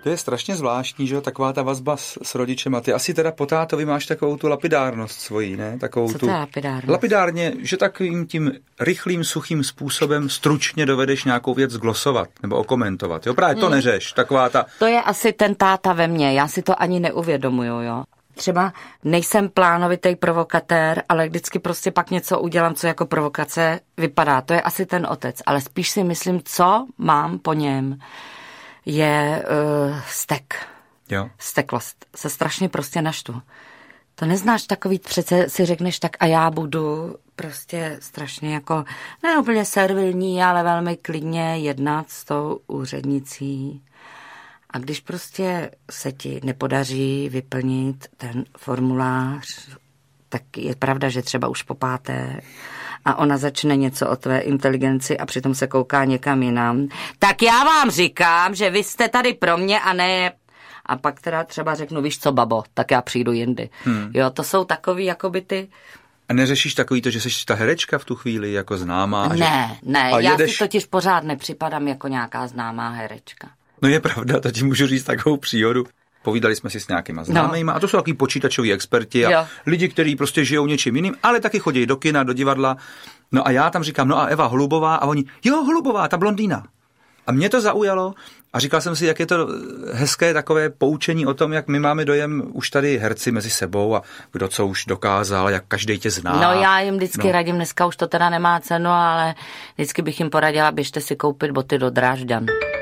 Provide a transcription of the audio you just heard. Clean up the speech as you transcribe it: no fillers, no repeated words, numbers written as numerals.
To je strašně zvláštní, že jo, taková ta vazba s rodičem. A ty asi teda po tátovi máš takovou tu lapidárnost svojí, ne? Takovou Co to je lapidárnost? Lapidárně, že takovým tím rychlým, suchým způsobem stručně dovedeš nějakou věc glosovat nebo okomentovat. Jo, právě to neřeš, taková ta... To je asi ten táta ve mně, já si to ani neuvědomuju, jo. Třeba nejsem plánovitý provokatér, ale vždycky prostě pak něco udělám, co jako provokace vypadá. To je asi ten otec, ale spíš si myslím, co mám po něm, je stek. Jo. Steklost. Se strašně prostě naštvu. To neznáš takový, přece si řekneš tak a já budu prostě strašně jako, ne úplně servilní, ale velmi klidně jednat s tou úřednicí. A když prostě se ti nepodaří vyplnit ten formulář, tak je pravda, že třeba už po páté a ona začne něco o tvé inteligenci a přitom se kouká někam jinam, tak já vám říkám, že vy jste tady pro mě a ne... A pak teda třeba řeknu, víš co, babo, tak já přijdu jindy. Jo, to jsou takový jakoby ty... A neřešíš takový to, že jsi ta herečka v tu chvíli jako známá? Ne, já si totiž pořád nepřipadám jako nějaká známá herečka. No je pravda, to ti můžu říct takovou příhodu. Povídali jsme si s nějakýma známejma a to jsou takový počítačoví experti a lidi, kteří prostě žijou něčím jiným, ale taky chodí do kina, do divadla. No a já tam říkám, no a Eva Holubová a oni, jo, Holubová, ta blondýna. A mě to zaujalo a říkal jsem si, jak je to hezké takové poučení o tom, jak my máme dojem už tady herci mezi sebou a kdo co už dokázal, jak každý tě zná. No já jim vždycky radím, dneska už to teda nemá cenu, ale vždycky bych jim poradila, běžte si koupit boty do Drážďan.